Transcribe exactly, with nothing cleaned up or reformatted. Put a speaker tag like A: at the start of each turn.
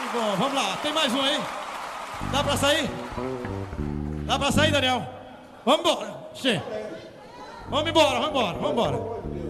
A: bom, vamos lá, tem mais um aí? Dá pra sair? Dá pra sair, Daniel? Vamos embora, Che. Vamos embora, vamos embora, vamos embora.